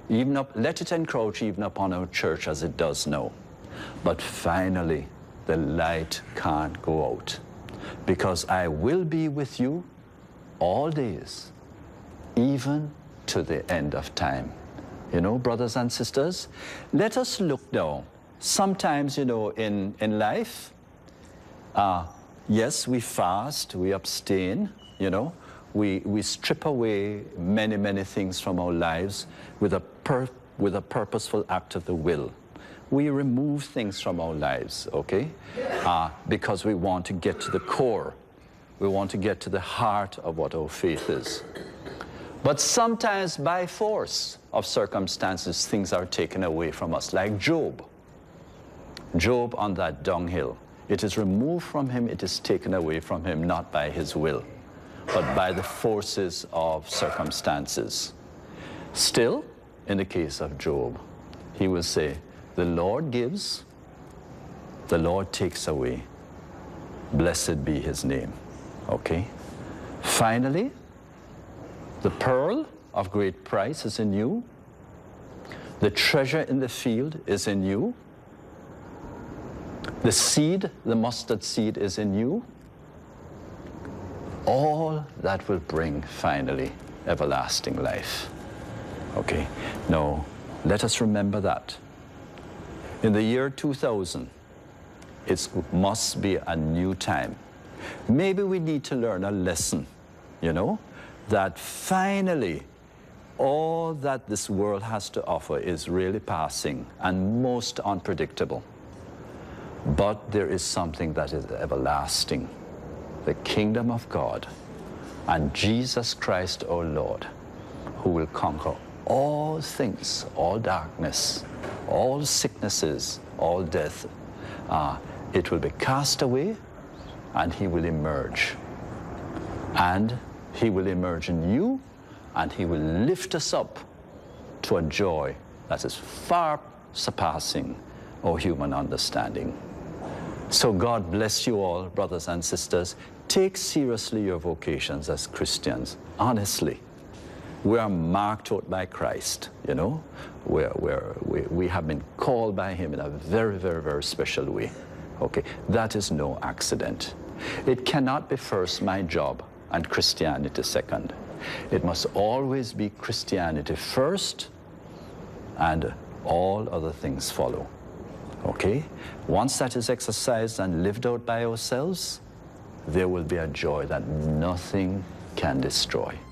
let it encroach even upon our church as it does now. But finally, the light can't go out, because I will be with you all days, even to the end of time. You know, brothers and sisters, let us look now. Sometimes, you know, in life, yes, we fast, we abstain, you know, we strip away many, many things from our lives with a purposeful act of the will. We remove things from our lives, okay? Because we want to get to the core. We want to get to the heart of what our faith is. But sometimes by force of circumstances, things are taken away from us, like Job. Job on that dunghill. It is removed from him, it is taken away from him, not by his will, but by the forces of circumstances. Still, in the case of Job, he will say, the Lord gives, the Lord takes away. Blessed be his name. Okay? Finally, the pearl of great price is in you. The treasure in the field is in you. The seed, the mustard seed, is in you. All that will bring, finally, everlasting life. Okay? Now, let us remember that. In the year 2000, it must be a new time. Maybe we need to learn a lesson, you know, that finally all that this world has to offer is really passing and most unpredictable. But there is something that is everlasting, the kingdom of God and Jesus Christ our Lord, who will conquer all things, all darkness, all sicknesses, all death. It will be cast away, and he will emerge. And he will emerge in you, and he will lift us up to a joy that is far surpassing our human understanding. So God bless you all, brothers and sisters. Take seriously your vocations as Christians, honestly. We are marked out by Christ, you know. We have been called by him in a very, very, very special way. Okay, that is no accident. It cannot be first my job and Christianity second. It must always be Christianity first and all other things follow. Okay? Once that is exercised and lived out by ourselves, there will be a joy that nothing can destroy.